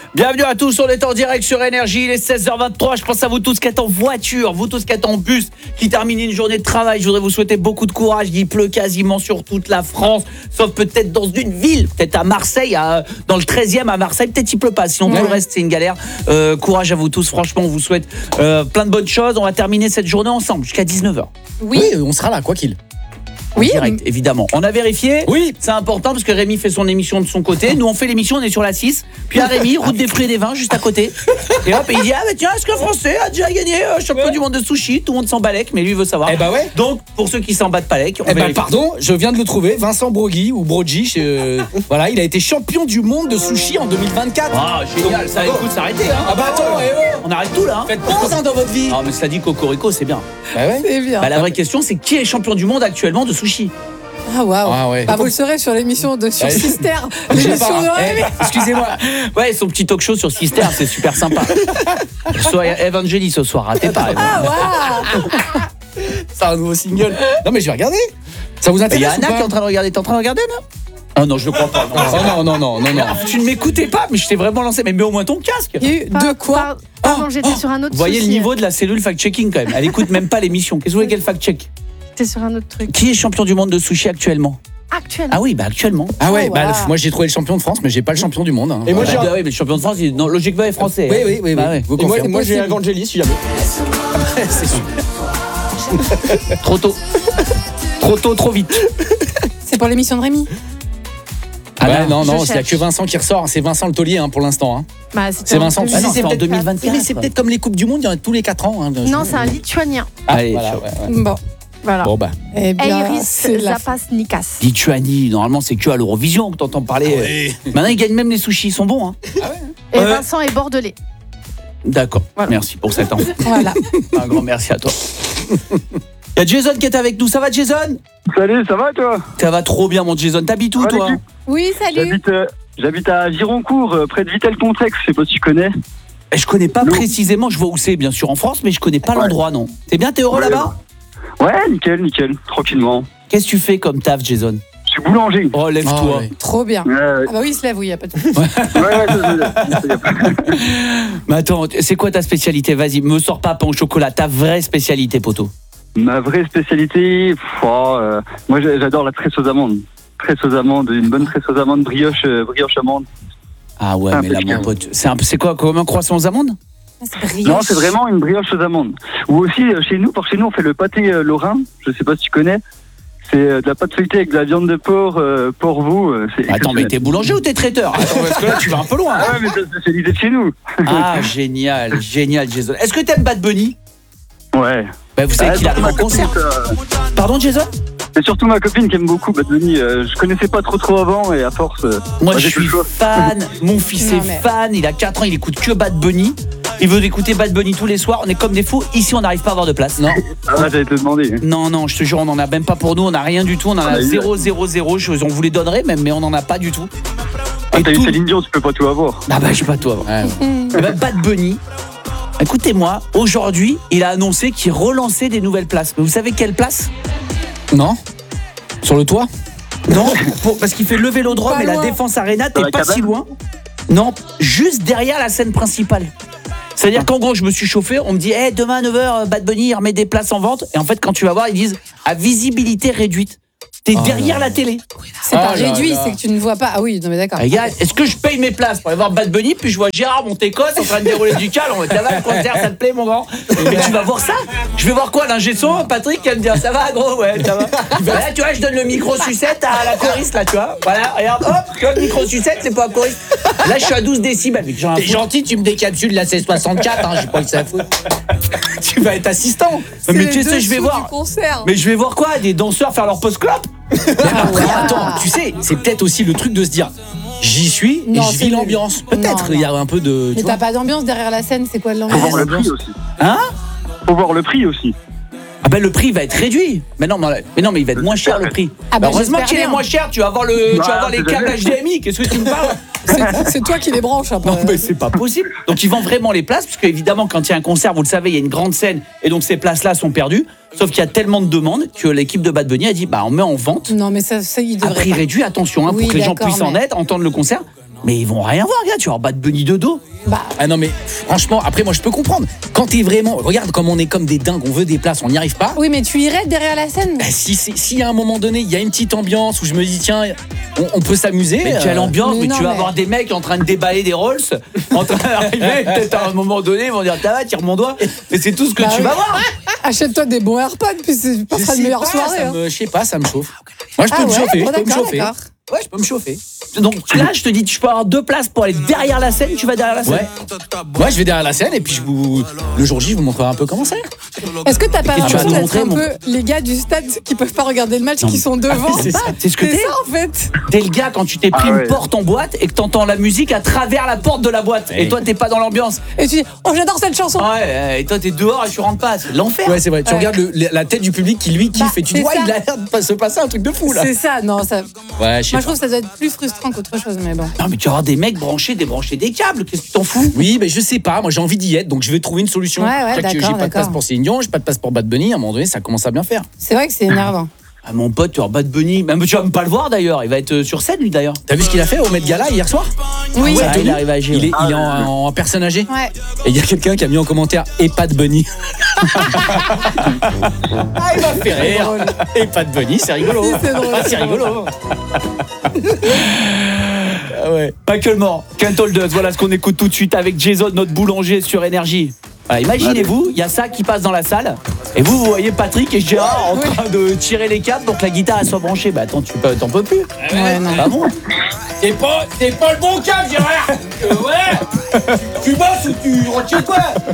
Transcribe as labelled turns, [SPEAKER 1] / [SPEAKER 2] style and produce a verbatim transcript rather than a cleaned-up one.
[SPEAKER 1] Bienvenue à tous, on est en direct sur Énergie, il est seize heures vingt-trois. Je pense à vous tous qui êtes en voiture, vous tous qui êtes en bus, qui terminez une journée de travail. Je voudrais vous souhaiter beaucoup de courage. Il pleut quasiment sur toute la France, sauf peut-être dans une ville, peut-être à Marseille, à, dans le treizième à Marseille, peut-être il pleut pas, sinon ouais. Tout le reste c'est une galère. euh, Courage à vous tous, franchement on vous souhaite euh, plein de bonnes choses. On va terminer cette journée ensemble jusqu'à dix-neuf heures.
[SPEAKER 2] Oui, oui on sera là quoi qu'il.
[SPEAKER 1] Oui, direct, évidemment. On a vérifié.
[SPEAKER 2] Oui.
[SPEAKER 1] C'est important parce que Rémi fait son émission de son côté. Nous, on fait l'émission, on est sur la six. Puis à Rémi, route des fruits et des vins, juste à côté. Et hop, et il dit, ah bah tiens, est-ce que Français a déjà gagné euh, champion ouais. du monde de sushi? Tout le monde s'en balèque, mais lui veut savoir.
[SPEAKER 2] Eh bah ouais.
[SPEAKER 1] Donc, pour ceux qui s'en battent pas on
[SPEAKER 2] Eh bah pardon, je viens de le trouver, Vincent Brogui ou Brogi. Euh, voilà, il a été champion du monde de sushi en deux mille vingt-quatre.
[SPEAKER 1] Ah, génial. Donc, ça, écoute, s'arrêter. Hein.
[SPEAKER 2] Ah bah attends, eh oh.
[SPEAKER 1] On arrête tout là. Hein.
[SPEAKER 2] Faites pause hein, dans votre vie.
[SPEAKER 1] Ah, mais cela dit, Cocorico, c'est bien.
[SPEAKER 2] Bah ouais.
[SPEAKER 3] C'est bien.
[SPEAKER 1] Bah, la vraie question, c'est qui est champion du monde actuellement de sushi?
[SPEAKER 3] Ah waouh.
[SPEAKER 2] Ah ouais.
[SPEAKER 3] Bah vous le saurez sur l'émission de sur Sister.
[SPEAKER 2] L'émission de eh, excusez-moi.
[SPEAKER 1] Ouais, son petit talk show sur Sister, c'est super sympa. Soit Evangélie ce soir, ratez pas.
[SPEAKER 3] Ah waouh.
[SPEAKER 2] C'est un nouveau single. Non mais je vais regarder. Ça vous intéresse?
[SPEAKER 1] Il y a Anna qui est en train de regarder, t'es en train de regarder là? Oh non, je ne crois pas.
[SPEAKER 2] Non, non, non, non, non, non.
[SPEAKER 1] Tu ne m'écoutais pas, mais je t'ai vraiment lancé. Mais mets au moins ton casque.
[SPEAKER 3] Il y a eu de quoi?
[SPEAKER 4] Pardon, j'étais sur un autre.
[SPEAKER 1] Vous voyez
[SPEAKER 4] souci.
[SPEAKER 1] le niveau de la cellule fact-checking quand même. Elle écoute même pas l'émission. Qu'est-ce que vous voulez qu'elle fact-check?
[SPEAKER 4] J'étais sur un autre truc.
[SPEAKER 1] Qui est champion du monde de sushi actuellement?
[SPEAKER 4] Actuellement.
[SPEAKER 1] Ah oui, bah actuellement.
[SPEAKER 2] Ah ouais,
[SPEAKER 3] oh,
[SPEAKER 2] bah
[SPEAKER 3] wow.
[SPEAKER 2] moi j'ai trouvé le champion de France, mais j'ai pas le champion du monde. Hein.
[SPEAKER 1] Et moi j'ai. Ah oui, mais le champion de France, il... non, logiquement est français.
[SPEAKER 2] Oui, oui, oui.
[SPEAKER 1] Bah,
[SPEAKER 2] oui.
[SPEAKER 1] ouais.
[SPEAKER 2] Vous
[SPEAKER 5] et moi,
[SPEAKER 2] confirmez.
[SPEAKER 5] moi j'ai Evangélie si jamais.
[SPEAKER 2] C'est super.
[SPEAKER 1] Trop tôt. Trop tôt, trop vite.
[SPEAKER 3] C'est pour l'émission de Rémi.
[SPEAKER 2] Ah ouais, non, non,
[SPEAKER 4] Je
[SPEAKER 2] il y a que Vincent qui ressort. C'est Vincent Le Taulier hein, pour l'instant. Hein.
[SPEAKER 4] Bah,
[SPEAKER 2] c'est Vincent.
[SPEAKER 1] Ah non, c'est en
[SPEAKER 2] peut-être
[SPEAKER 1] deux mille vingt-quatre.
[SPEAKER 2] Mais c'est peut-être comme les coupes du monde, il y en a tous les quatre ans. Hein,
[SPEAKER 4] non, c'est un Lituanien.
[SPEAKER 2] Ah,
[SPEAKER 1] Allez,
[SPEAKER 2] voilà, ouais, ouais.
[SPEAKER 3] Bon.
[SPEAKER 4] Voilà.
[SPEAKER 2] Bon bah.
[SPEAKER 3] Eh bien,
[SPEAKER 4] Eiris
[SPEAKER 3] c'est la
[SPEAKER 4] Zapas Nikas.
[SPEAKER 1] Lituanie, normalement c'est que à l'Eurovision que t'entends parler.
[SPEAKER 2] Ah ouais.
[SPEAKER 1] Maintenant ils gagnent même les sushis, ils sont bons. Hein.
[SPEAKER 2] Ah ouais.
[SPEAKER 4] Et
[SPEAKER 1] Ouais.
[SPEAKER 4] Vincent est bordelais.
[SPEAKER 1] D'accord,
[SPEAKER 4] Voilà.
[SPEAKER 1] merci pour cet info.
[SPEAKER 3] Voilà.
[SPEAKER 1] Un grand merci à toi. Il y a Jason qui est avec nous, ça va Jason?
[SPEAKER 6] Salut, ça va toi?
[SPEAKER 1] Ça va trop bien mon Jason, t'habites où
[SPEAKER 6] Ouais,
[SPEAKER 1] toi?
[SPEAKER 6] l'équipe.
[SPEAKER 3] Oui, salut.
[SPEAKER 6] J'habite, euh, j'habite à Gironcourt, euh, près de Vitel-Contrex, je sais pas si tu connais.
[SPEAKER 1] Je connais pas
[SPEAKER 6] Non.
[SPEAKER 1] précisément, je vois où c'est bien sûr en France, mais je connais pas
[SPEAKER 6] Ouais.
[SPEAKER 1] l'endroit non. T'es bien, t'es heureux
[SPEAKER 6] Ouais.
[SPEAKER 1] là-bas?
[SPEAKER 6] Ouais, nickel, nickel, tranquillement.
[SPEAKER 1] Qu'est-ce que tu fais comme taf Jason?
[SPEAKER 6] Je suis boulanger.
[SPEAKER 1] Oh lève-toi.
[SPEAKER 2] Ah ouais.
[SPEAKER 3] Trop bien.
[SPEAKER 6] Ouais, ouais,
[SPEAKER 3] Ah bah oui, il se lève, oui, il n'y a pas de souci.
[SPEAKER 6] ouais, ouais, ça, ça, ça, y a pas-
[SPEAKER 1] Mais attends, c'est quoi ta spécialité? Vas-y, me sors pas pain au chocolat, ta vraie spécialité poteau.
[SPEAKER 6] Ma vraie spécialité, pff, oh, euh, moi j'a- j'adore la tresse aux amandes. Tresse aux amandes, une bonne tresse aux amandes, brioche, euh, brioche amande.
[SPEAKER 1] Ah ouais,
[SPEAKER 6] Un
[SPEAKER 1] mais
[SPEAKER 6] peu
[SPEAKER 1] là mon
[SPEAKER 6] chiant.
[SPEAKER 1] pote, c'est un peu c'est quoi comme un croissant aux amandes?
[SPEAKER 3] Ah, c'est brioche.
[SPEAKER 6] Non, c'est vraiment une brioche aux amandes. Ou aussi euh, chez nous, parce que chez nous on fait le pâté euh, lorrain, je sais pas si tu connais. C'est euh, de la pâte feuilletée avec de la viande de porc, euh, porc veau. euh, c'est
[SPEAKER 1] Attends, mais
[SPEAKER 6] exceptionnel.
[SPEAKER 1] t'es boulanger ou t'es traiteur? Attends, parce que là tu vas un peu loin.
[SPEAKER 6] Ah ouais, mais ça, c'est l'idée de chez nous.
[SPEAKER 1] Ah génial, génial Jason. Est-ce que t'aimes Bad Bunny?
[SPEAKER 6] Ouais.
[SPEAKER 1] Bah vous savez
[SPEAKER 6] Ah,
[SPEAKER 1] qu'il arrive
[SPEAKER 6] ma
[SPEAKER 1] en concert.
[SPEAKER 6] copine, euh,
[SPEAKER 1] Pardon Jason?
[SPEAKER 6] C'est surtout ma copine qui aime beaucoup Bad Bunny. Euh, je connaissais pas trop trop avant et à force. euh,
[SPEAKER 1] Moi
[SPEAKER 6] ouais,
[SPEAKER 1] je
[SPEAKER 6] j'ai fait
[SPEAKER 1] suis
[SPEAKER 6] le choix.
[SPEAKER 1] fan, mon fils
[SPEAKER 3] Non,
[SPEAKER 1] est
[SPEAKER 3] mais-
[SPEAKER 1] fan, il a quatre ans, il écoute que Bad Bunny. Il veut écouter Bad Bunny tous les soirs, on est comme des fous. Ici on n'arrive pas à avoir de place. Non.
[SPEAKER 6] Ah ouais, j'allais te demander.
[SPEAKER 1] Non, non, je te jure, on n'en a même pas pour nous, on n'a rien du tout, on en
[SPEAKER 6] On
[SPEAKER 1] a
[SPEAKER 6] a eu,
[SPEAKER 1] zéro, zéro, zéro. Je- On vous les donnerait même, mais on n'en a pas du tout.
[SPEAKER 6] Ah,
[SPEAKER 1] Et
[SPEAKER 6] t'as eu
[SPEAKER 1] tout-
[SPEAKER 6] Céline Dion, tu peux pas tout avoir.
[SPEAKER 1] Ah bah je sais pas toi.
[SPEAKER 2] Ouais, ouais.
[SPEAKER 1] Eh ben, Bad Bunny, écoutez-moi, aujourd'hui, il a annoncé qu'il relançait des nouvelles places. Mais vous savez quelle place?
[SPEAKER 2] Non. Sur le toit.
[SPEAKER 1] Non, pour- parce qu'il fait le Vélodrome
[SPEAKER 3] Pas
[SPEAKER 1] et la
[SPEAKER 3] loin.
[SPEAKER 1] Défense Arena,
[SPEAKER 6] Dans
[SPEAKER 1] t'es
[SPEAKER 6] la
[SPEAKER 1] pas
[SPEAKER 6] cabane
[SPEAKER 1] si loin. Non, juste derrière la scène principale. C'est-à-dire qu'en gros, je me suis chauffé, on me dit hey, demain à neuf heures, Bad Bunny il remet des places en vente. Et en fait, quand tu vas voir, ils disent à visibilité réduite. T'es
[SPEAKER 2] Oh
[SPEAKER 1] derrière
[SPEAKER 2] là
[SPEAKER 1] la télé.
[SPEAKER 3] C'est
[SPEAKER 2] Ah
[SPEAKER 3] pas
[SPEAKER 2] là
[SPEAKER 3] réduit,
[SPEAKER 2] là.
[SPEAKER 3] c'est que tu ne vois pas. Ah oui, non mais d'accord.
[SPEAKER 1] Regarde, est-ce que je paye mes places pour aller voir Bad Bunny, puis je vois Gérard Montécosse en train de dérouler du cal, on va ça va le concert, ça te plaît mon grand? Mais tu vas voir ça? Je vais voir quoi, l'ingé son, Patrick qui va me dire ça va gros, ouais, ça va. Là tu vois, je donne le micro sucette à la choriste là, tu vois. Voilà, regarde, hop, tu vois le micro sucette, c'est pas un choriste. Là je suis à douze décibels, mais j'en ai un
[SPEAKER 2] T'es
[SPEAKER 1] foutre.
[SPEAKER 2] gentil, tu me décapsules la C soixante-quatre, hein, j'ai pas que ça à foutre. Tu vas être assistant.
[SPEAKER 3] C'est
[SPEAKER 1] Mais
[SPEAKER 3] les
[SPEAKER 1] tu sais, je vais
[SPEAKER 3] dessous
[SPEAKER 1] voir.
[SPEAKER 3] du concert.
[SPEAKER 1] Mais je vais voir quoi? Des danseurs faire leur post-clop?
[SPEAKER 2] Après,
[SPEAKER 3] wow.
[SPEAKER 2] attends, tu sais, c'est peut-être aussi le truc de se dire j'y suis et
[SPEAKER 3] Non,
[SPEAKER 2] je
[SPEAKER 3] c'est
[SPEAKER 2] vis
[SPEAKER 3] nul.
[SPEAKER 2] l'ambiance. Peut-être,
[SPEAKER 3] Non,
[SPEAKER 2] il y a un peu de.
[SPEAKER 3] Mais
[SPEAKER 2] Tu
[SPEAKER 3] t'as
[SPEAKER 2] vois.
[SPEAKER 3] pas d'ambiance derrière la scène, c'est quoi
[SPEAKER 6] Faut
[SPEAKER 3] l'ambiance?
[SPEAKER 6] voir le prix aussi.
[SPEAKER 1] Hein?
[SPEAKER 6] Faut voir le prix aussi.
[SPEAKER 1] Ah ben le prix va être réduit. Mais non, mais, mais non, mais il va être moins cher le prix.
[SPEAKER 3] Ah bah,
[SPEAKER 1] heureusement
[SPEAKER 3] j'espère
[SPEAKER 1] qu'il est
[SPEAKER 3] bien.
[SPEAKER 1] moins cher. Tu vas avoir le, tu vas
[SPEAKER 6] Bah,
[SPEAKER 1] avoir les
[SPEAKER 6] c'est
[SPEAKER 1] câbles
[SPEAKER 6] jamais.
[SPEAKER 1] H D M I. Qu'est-ce que tu me parles?
[SPEAKER 3] C'est c'est toi qui les branches après.
[SPEAKER 1] Non mais c'est pas possible. Donc ils vendent vraiment les places parce qu'évidemment quand il y a un concert, vous le savez, il y a une grande scène et donc ces places-là sont perdues. Sauf qu'il y a tellement de demandes que l'équipe de Bad Bunny a dit bah on met en vente
[SPEAKER 3] Non mais ça, ça il
[SPEAKER 1] à
[SPEAKER 3] devrait
[SPEAKER 1] prix
[SPEAKER 3] pas.
[SPEAKER 1] réduit. Attention hein,
[SPEAKER 3] Oui,
[SPEAKER 1] pour que les gens
[SPEAKER 3] d'accord,
[SPEAKER 1] puissent en
[SPEAKER 3] mais-
[SPEAKER 1] être, entendre le concert. Mais ils vont rien voir, gars. Tu vas avoir Bad Bunny de dos.
[SPEAKER 3] Bah,
[SPEAKER 2] Ah non mais franchement, après moi je peux comprendre. Quand t'es vraiment, regarde comme on est comme des dingues, on veut des places, on n'y arrive pas.
[SPEAKER 3] oui, mais tu irais derrière la scène.
[SPEAKER 2] Bah, si c'est si à un moment donné il y a une petite ambiance où je me dis tiens on, on peut s'amuser.
[SPEAKER 1] Mais quelle
[SPEAKER 2] euh,
[SPEAKER 1] ambiance,
[SPEAKER 3] mais
[SPEAKER 1] mais,
[SPEAKER 3] non,
[SPEAKER 1] tu vas
[SPEAKER 3] mais-
[SPEAKER 1] avoir des mecs en train de déballer des Rolls, en train d'arriver, peut-être à un moment donné, ils vont dire t'as va, tire mon doigt. Mais c'est tout ce que
[SPEAKER 3] Bah
[SPEAKER 1] tu
[SPEAKER 3] oui.
[SPEAKER 1] vas voir.
[SPEAKER 3] Achète-toi des bons AirPods, puis c'est
[SPEAKER 2] je
[SPEAKER 3] passera une
[SPEAKER 2] sais
[SPEAKER 3] meilleure
[SPEAKER 2] pas,
[SPEAKER 3] soirée.
[SPEAKER 2] ça
[SPEAKER 3] hein.
[SPEAKER 2] me- Je sais pas, ça me chauffe. Moi je peux
[SPEAKER 3] Ah
[SPEAKER 2] me
[SPEAKER 3] ouais,
[SPEAKER 2] chauffer,
[SPEAKER 3] bon,
[SPEAKER 2] je peux me
[SPEAKER 3] d'accord,
[SPEAKER 2] chauffer.
[SPEAKER 3] d'accord.
[SPEAKER 2] Ouais, je peux me chauffer.
[SPEAKER 1] Donc là, je te dis, tu peux avoir deux places pour aller derrière la scène, tu vas derrière la scène.
[SPEAKER 2] Ouais. Moi je vais derrière la scène et puis je vous le jour J je vous montrerai un peu comment c'est.
[SPEAKER 3] Est-ce que t'as pas
[SPEAKER 1] Qu'est-ce que tu vas
[SPEAKER 3] l'impression
[SPEAKER 1] nous
[SPEAKER 3] d'être
[SPEAKER 1] montrer,
[SPEAKER 3] un
[SPEAKER 1] mon-
[SPEAKER 3] peu les gars du stade qui peuvent pas regarder le match,
[SPEAKER 1] Non,
[SPEAKER 3] qui sont devant?
[SPEAKER 2] c'est ça.
[SPEAKER 1] C'est ce que
[SPEAKER 3] C'est
[SPEAKER 1] t'es.
[SPEAKER 3] ça en fait.
[SPEAKER 1] T'es le gars quand tu t'es pris
[SPEAKER 6] Ah ouais.
[SPEAKER 1] une porte en boîte et que t'entends la musique à travers la porte de la boîte.
[SPEAKER 2] Ouais.
[SPEAKER 1] Et toi, t'es pas dans l'ambiance.
[SPEAKER 3] Et tu dis, oh j'adore cette chanson.
[SPEAKER 1] Ouais, et toi, t'es dehors et tu rentres pas. C'est l'enfer.
[SPEAKER 2] Ouais c'est vrai. Tu
[SPEAKER 3] Ouais.
[SPEAKER 2] regardes le- la tête du public qui lui kiffe
[SPEAKER 3] Bah,
[SPEAKER 2] et tu
[SPEAKER 3] c'est
[SPEAKER 2] dis ouais
[SPEAKER 3] ça.
[SPEAKER 2] il a l'air de pas- se passer un truc de fou là.
[SPEAKER 3] C'est ça, non, ça.
[SPEAKER 2] Ouais je sais
[SPEAKER 3] Moi
[SPEAKER 2] pas.
[SPEAKER 3] je trouve que ça doit être plus frustrant qu'autre chose, mais bon.
[SPEAKER 1] Non, mais tu vas avoir des mecs branchés, débrancher des câbles. Qu'est-ce que tu t'en fous?
[SPEAKER 2] Oui, mais je sais pas. Moi, j'ai envie d'y être, donc je vais trouver une solution.
[SPEAKER 3] Ouais, ouais,
[SPEAKER 2] Chaque-
[SPEAKER 3] d'accord,
[SPEAKER 2] J'ai pas de
[SPEAKER 3] d'accord.
[SPEAKER 2] place pour Céline Dion, j'ai pas de place pour Bad Bunny. À un moment donné, ça commence à bien faire.
[SPEAKER 3] C'est vrai que c'est énervant.
[SPEAKER 1] Ah, mon pote, tu vas avoir Bad Bunny. Même tu vas même pas le voir d'ailleurs. Il va être euh, sur scène, lui d'ailleurs.
[SPEAKER 2] T'as vu ce qu'il a fait au Met Gala hier soir?
[SPEAKER 3] Oui.
[SPEAKER 1] Ouais,
[SPEAKER 2] Tenue.
[SPEAKER 1] il arrive à agir.
[SPEAKER 2] Il est, il est en, en personne âgée.
[SPEAKER 3] Ouais.
[SPEAKER 2] Et il y a quelqu'un qui a mis en commentaire et pas de Bunny. Ah, il m'a fait rire. Et pas de Bunny, c'est rigolo.
[SPEAKER 3] Si, c'est drôle,
[SPEAKER 2] Ah, c'est
[SPEAKER 3] c'est
[SPEAKER 2] rigolo. Ah ouais.
[SPEAKER 1] Pas que le mort. Can't Hold Us. Voilà ce qu'on écoute tout de suite avec Jason, notre boulanger sur Énergie. Voilà, imaginez-vous, il y a ça qui passe dans la salle, et vous, vous voyez Patrick et Gérard en train de tirer les câbles pour que la guitare elle soit branchée. Bah attends, tu peux, t'en peux plus.
[SPEAKER 3] Ouais, non.
[SPEAKER 1] Ah bon?
[SPEAKER 2] T'es pas, t'es pas le bon câble, Gérard. Euh, ouais. Tu, tu bosses ou tu rentres chez toi?